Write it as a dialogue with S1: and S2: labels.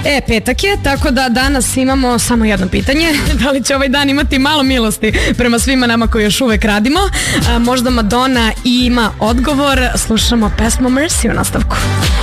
S1: Petak je, tako da danas imamo samo jedno pitanje. Da li će ovaj dan imati malo milosti prema svima nama koji još uvek radimo? Možda Madonna ima odgovor. Slušamo pesmu Mercy u nastavku.